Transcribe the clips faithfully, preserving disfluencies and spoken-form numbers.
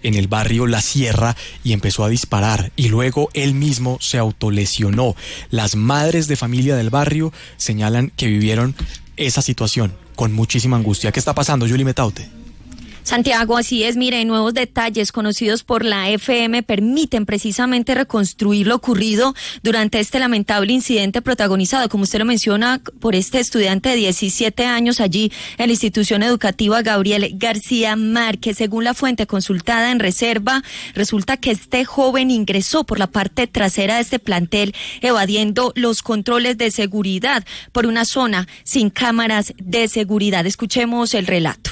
en el barrio La Sierra y empezó a disparar y luego él mismo se autolesionó. Las madres de familia del barrio señalan que vivieron esa situación con muchísima angustia. ¿Qué está pasando, Yuli Metaute? Santiago, así es, mire, nuevos detalles conocidos por la F M permiten precisamente reconstruir lo ocurrido durante este lamentable incidente protagonizado, como usted lo menciona, por este estudiante de diecisiete años allí en la institución educativa Gabriel García Márquez. Según la fuente consultada en reserva, resulta que este joven ingresó por la parte trasera de este plantel evadiendo los controles de seguridad por una zona sin cámaras de seguridad. Escuchemos el relato.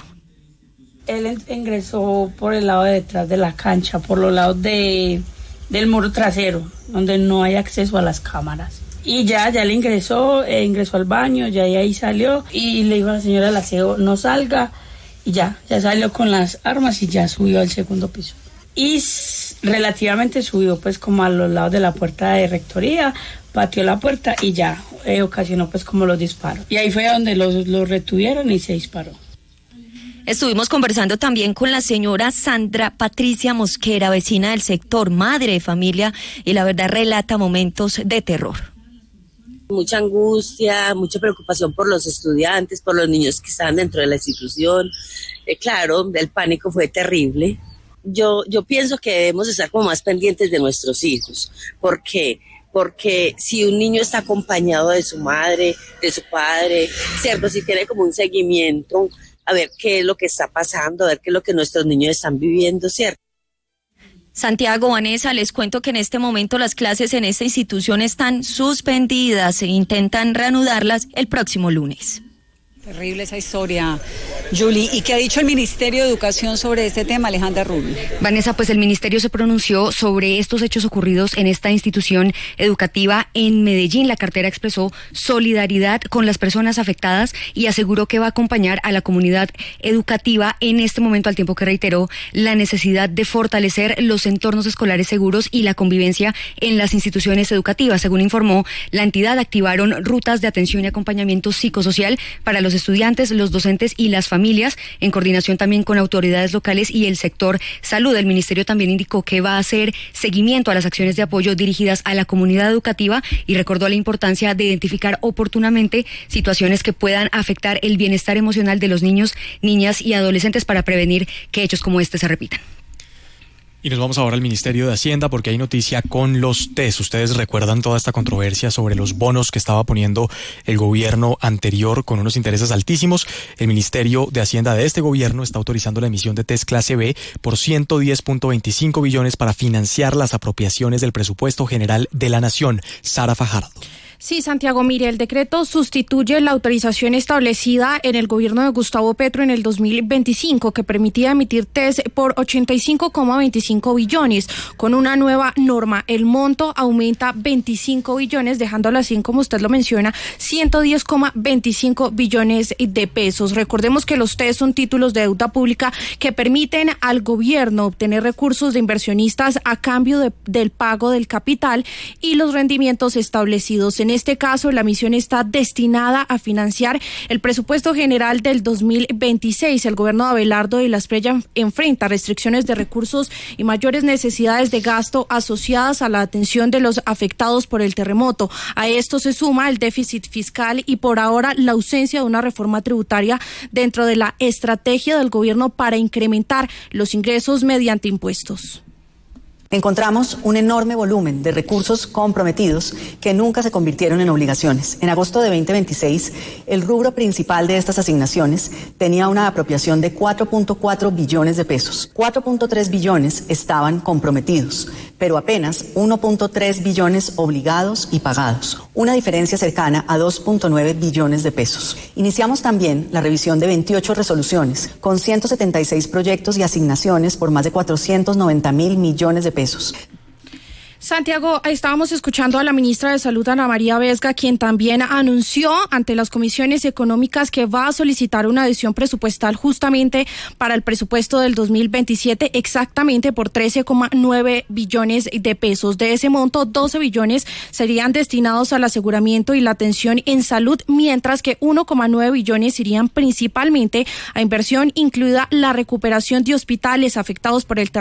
Él ingresó por el lado de detrás de la cancha, por los lados de, del muro trasero, donde no hay acceso a las cámaras. Y ya, ya le ingresó, eh, ingresó al baño, ya y ahí salió y le dijo a la señora del aseo, no salga. Y ya, ya salió con las armas y ya subió al segundo piso. Y s- relativamente subió pues como a los lados de la puerta de rectoría, pateó la puerta y ya eh, ocasionó pues como los disparos. Y ahí fue donde los, los retuvieron y se disparó. Estuvimos conversando también con la señora Sandra Patricia Mosquera, vecina del sector, madre de familia, y la verdad relata momentos de terror. Mucha angustia, mucha preocupación por los estudiantes, por los niños que estaban dentro de la institución. Eh, claro, el pánico fue terrible. Yo, yo pienso que debemos estar como más pendientes de nuestros hijos. ¿Por qué? Porque si un niño está acompañado de su madre, de su padre, ¿cierto? Si tiene como un seguimiento, a ver qué es lo que está pasando, a ver qué es lo que nuestros niños están viviendo, ¿cierto? Santiago, Vanessa, les cuento que en este momento las clases en esta institución están suspendidas e intentan reanudarlas el próximo lunes. Terrible esa historia, Julie. ¿Y qué ha dicho el Ministerio de Educación sobre este tema, Alejandra Rubio? Vanessa, pues el Ministerio se pronunció sobre estos hechos ocurridos en esta institución educativa en Medellín. La cartera expresó solidaridad con las personas afectadas y aseguró que va a acompañar a la comunidad educativa en este momento, al tiempo que reiteró la necesidad de fortalecer los entornos escolares seguros y la convivencia en las instituciones educativas. Según informó, la entidad activaron rutas de atención y acompañamiento psicosocial para los estudiantes, los docentes y las familias, en coordinación también con autoridades locales y el sector salud. El ministerio también indicó que va a hacer seguimiento a las acciones de apoyo dirigidas a la comunidad educativa y recordó la importancia de identificar oportunamente situaciones que puedan afectar el bienestar emocional de los niños, niñas y adolescentes para prevenir que hechos como este se repitan. Y nos vamos ahora al Ministerio de Hacienda porque hay noticia con los test. Ustedes recuerdan toda esta controversia sobre los bonos que estaba poniendo el gobierno anterior con unos intereses altísimos. El Ministerio de Hacienda de este gobierno está autorizando la emisión de test clase B por ciento diez punto veinticinco billones para financiar las apropiaciones del presupuesto general de la Nación. Sara Fajardo. Sí, Santiago, mire, el decreto sustituye la autorización establecida en el gobierno de Gustavo Petro en el dos mil veinticinco, que permitía emitir test por ochenta y cinco coma veinticinco billones. Con una nueva norma, el monto aumenta veinticinco billones, dejándolo así, como usted lo menciona, ciento diez coma veinticinco billones de pesos. Recordemos que los test son títulos de deuda pública que permiten al gobierno obtener recursos de inversionistas a cambio de, del pago del capital y los rendimientos establecidos. En En este caso, la emisión está destinada a financiar el presupuesto general del dos mil veintiséis. El gobierno de Abelardo de la Espriella enfrenta restricciones de recursos y mayores necesidades de gasto asociadas a la atención de los afectados por el terremoto. A esto se suma el déficit fiscal y por ahora la ausencia de una reforma tributaria dentro de la estrategia del gobierno para incrementar los ingresos mediante impuestos. Encontramos un enorme volumen de recursos comprometidos que nunca se convirtieron en obligaciones. En agosto de veinte veintiséis, el rubro principal de estas asignaciones tenía una apropiación de cuatro punto cuatro billones de pesos. cuatro punto tres billones estaban comprometidos, pero apenas uno punto tres billones obligados y pagados, una diferencia cercana a dos punto nueve billones de pesos. Iniciamos también la revisión de veintiocho resoluciones con ciento setenta y seis proyectos y asignaciones por más de cuatrocientos noventa mil millones de pesos. Santiago, estábamos escuchando a la ministra de Salud, Ana María Vesga, quien también anunció ante las comisiones económicas que va a solicitar una adición presupuestal justamente para el presupuesto del dos mil veintisiete, exactamente por trece coma nueve billones de pesos. De ese monto, doce billones serían destinados al aseguramiento y la atención en salud, mientras que uno coma nueve billones irían principalmente a inversión, incluida la recuperación de hospitales afectados por el terremoto